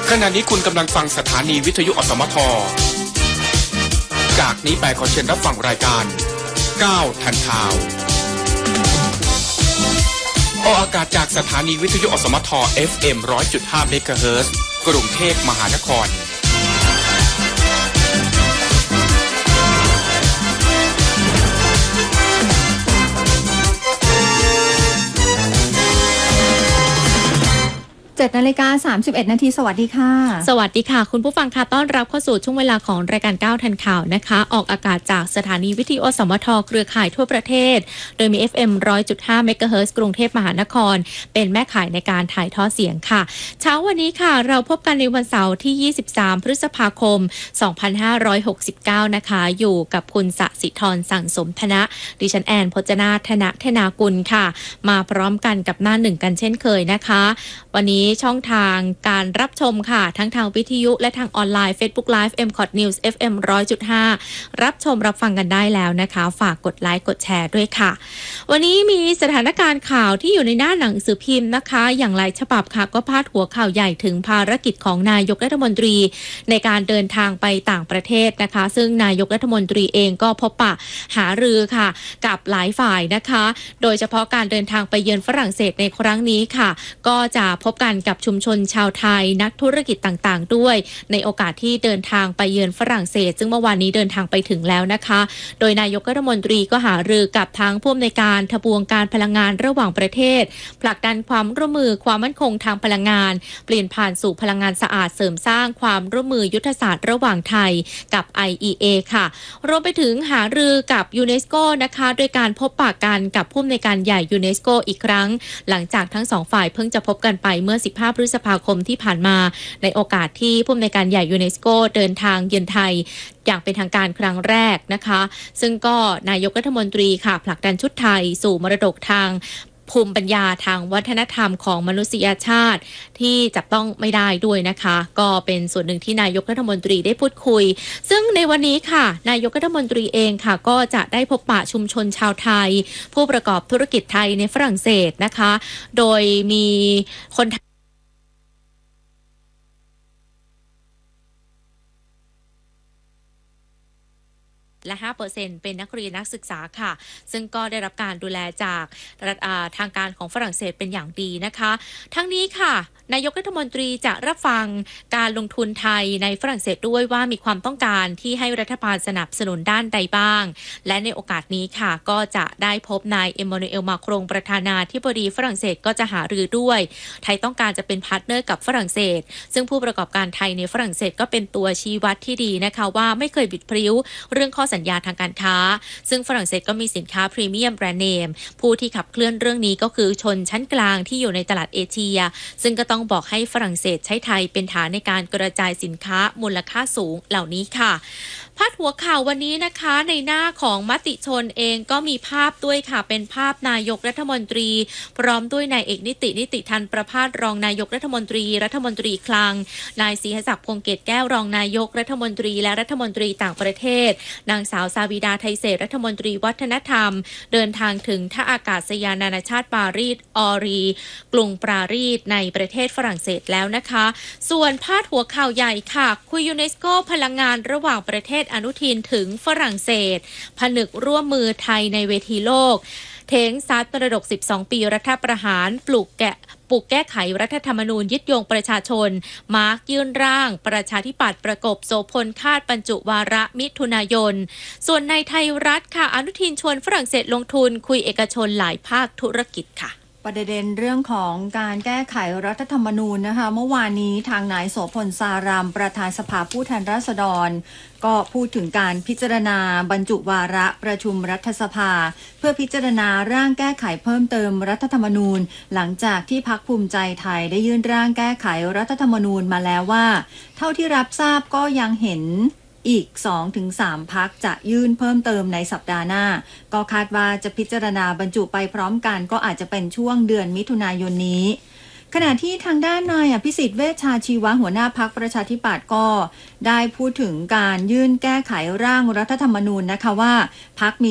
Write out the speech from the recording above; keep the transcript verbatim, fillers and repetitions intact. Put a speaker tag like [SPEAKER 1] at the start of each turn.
[SPEAKER 1] ขณะนี้คุณกำลังฟังสถานีวิทยุอสมทจากนี้ไปขอเชิญรับฟังรายการก้าวทันข่าวออกอากาศจากสถานีวิทยุอสมท เอฟ เอ็ม หนึ่งร้อยจุดห้า เมกะเฮิรตซ์กรุงเทพมหานคร
[SPEAKER 2] เจ็ดนาฬิกาสามสิบเอ็ดนาทีสวัสดีค่ะ
[SPEAKER 3] สวัสดีค่ะคุณผู้ฟังค่ะต้อนรับเข้าสู่ช่วงเวลาของรายการก้าวทันข่าวนะคะออกอากาศจากสถานีวิทยุอสมทเครือข่ายทั่วประเทศโดยมี เอฟ เอ็ม หนึ่งร้อยจุดห้า เมกะเฮิรตซ์กรุงเทพมหานครเป็นแม่ข่ายในการถ่ายทอดเสียงค่ะเช้าวันนี้ค่ะเราพบกันในวันเสาร์ที่ยี่สิบสามพฤษภาคมสองพันห้าร้อยหกสิบเก้านะคะอยู่กับคุณสศิธรสั่งสมธนะดิฉันแอนพจนาธนะธนากุลค่ะมาพร้อมกันกับหน้าหนึ่งกันเช่นเคยนะคะวันนี้ช่องทางการรับชมค่ะทั้งทางวิทยุและทางออนไลน์ Facebook Live เอ็ม ซี โอ ที News เอฟ เอ็ม หนึ่งร้อยจุดห้า รับชมรับฟังกันได้แล้วนะคะฝากกดไลค์กดแชร์ด้วยค่ะวันนี้มีสถานการณ์ข่าวที่อยู่ในหน้าหนังสือพิมพ์นะคะอย่างหลายฉบับค่ะก็พาดหัวข่าวใหญ่ถึงภารกิจของนายกรัฐมนตรีในการเดินทางไปต่างประเทศนะคะซึ่งนายกรัฐมนตรีเองก็พบปะหารือค่ะกับหลายฝ่ายนะคะโดยเฉพาะการเดินทางไปเยือนฝรั่งเศสในครั้งนี้ค่ะก็จะพบกันกับชุมชนชาวไทยนักธุรกิจต่างๆด้วยในโอกาสที่เดินทางไปเยือนฝรั่งเศสซึ่งเมื่อวานนี้เดินทางไปถึงแล้วนะคะโดยนายกรัฐมนตรีก็หารือกับทั้งผู้อำนวยการทบวงการพลังงานระหว่างประเทศผลักดันความร่วมมือความมั่นคงทางพลังงานเปลี่ยนผ่านสู่พลังงานสะอาดเสริมสร้างความร่วมมือยุทธศาสตร์ระหว่างไทยกับ ไอ อี เอ ค่ะรวมไปถึงหารือกับยูเนสโกนะคะโดยการพบปะกันกับผู้อำนวยการใหญ่ยูเนสโกอีกครั้งหลังจากทั้งสองฝ่ายเพิ่งจะพบกันไปเมื่อสิบห้าพฤษภาคมที่ผ่านมาในโอกาสที่ผู้อำนวยการใหญ่ยูเนสโกเดินทางเยือนไทยอย่างเป็นทางการครั้งแรกนะคะซึ่งก็นายกรัฐมนตรีค่ะผลักดันชุดไทยสู่มรดกทางภูมิปัญญาทางวัฒนธรรมของมนุษยชาติที่จับต้องไม่ได้ด้วยนะคะก็เป็นส่วนหนึ่งที่นายกรัฐมนตรีได้พูดคุยซึ่งในวันนี้ค่ะนายกรัฐมนตรีเองค่ะก็จะได้พบปะชุมชนชาวไทยผู้ประกอบธุรกิจไทยในฝรั่งเศสนะคะโดยมีคนและ ห้าเปอร์เซ็นต์ เป็นนักเรียนนักศึกษาค่ะซึ่งก็ได้รับการดูแลจากทางการของฝรั่งเศสเป็นอย่างดีนะคะทั้งนี้ค่ะนายกรัฐมนตรีจะรับฟังการลงทุนไทยในฝรั่งเศสด้วยว่ามีความต้องการที่ให้รัฐบาลสนับสนุนด้านใดบ้างและในโอกาสนี้ค่ะก็จะได้พบนายเอ็มมานูเอล มาครงประธานาธิบดีฝรั่งเศสก็จะหารือด้วยไทยต้องการจะเป็นพาร์ทเนอร์กับฝรั่งเศสซึ่งผู้ประกอบการไทยในฝรั่งเศสก็เป็นตัวชี้วัดที่ดีนะคะว่าไม่เคยบิดพริ้วเรื่องข้อสัญญาทางการค้าซึ่งฝรั่งเศสก็มีสินค้าพรีเมียมแบรนด์เนมผู้ที่ขับเคลื่อนเรื่องนี้ก็คือชนชั้นกลางที่อยู่ในตลาดเอเชียซึ่งก็ต้องบอกให้ฝรั่งเศสใช้ไทยเป็นฐานในการกระจายสินค้ามูลค่าสูงเหล่านี้ค่ะพาดหัวข่าววันนี้นะคะในหน้าของมติชนเองก็มีภาพด้วยค่ะเป็นภาพนายกรัฐมนตรีพร้อมด้วยนายเอกนิตินิติทันประภาสรองนายกรัฐมนตรีรัฐมนตรีคลังนายศรีหศักดิ์พงษ์เกตแก้วรองนายกรัฐมนตรีและรัฐมนตรีต่างประเทศนางสาวซาบิดาไทยเศษรัฐมนตรีวัฒนธรรมเดินทางถึงท่าอากาศยานนานาชาติปารีสออรีกรุงปารีสในประเทศฝรั่งเศสแล้วนะคะส่วนพาดหัวข่าวใหญ่ค่ะคุยยูเนสโกพลังงานระหว่างประเทศอนุทินถึงฝรั่งเศสผนึกร่วมมือไทยในเวทีโลกเทงซัดมรดกสิบสองปีรัฐประหารปลุกแกะปลุกแก้ไขรัฐธรรมนูญยึดโยงประชาชนมาร์กยื่นร่างประชาธิปัตย์ประกบโสพลคาดบรรจุวาระมิถุนายนส่วนในไทยรัฐค่ะอนุทินชวนฝรั่งเศสลงทุนคุยเอกชนหลายภาคธุรกิจค่ะ
[SPEAKER 2] ประเด็นเรื่องของการแก้ไขรัฐธรรมนูญนะคะเมื่อวานนี้ทางนายโสพลสารามประธานสภาผู้แทนราษฎรก็พูดถึงการพิจารณาบรรจุวาระประชุมรัฐสภาเพื่อพิจารณาร่างแก้ไขเพิ่มเติมรัฐธรรมนูญหลังจากที่พรรคภูมิใจไทยได้ยื่นร่างแก้ไขรัฐธรรมนูญมาแล้วว่าเท่าที่รับทราบก็ยังเห็นอีก สองถึงสาม พรรคจะยื่นเพิ่มเติมในสัปดาห์หน้าก็คาดว่าจะพิจารณาบรรจุไปพร้อมกันก็อาจจะเป็นช่วงเดือนมิถุนายนนี้ขณะที่ทางด้านนายอภิสิทธิ์เวชชาชีวะหัวหน้าพรรคประชาธิปัตย์ก็ได้พูดถึงการยื่นแก้ไขร่างรัฐธรรมนูญนะคะว่าพรรคมี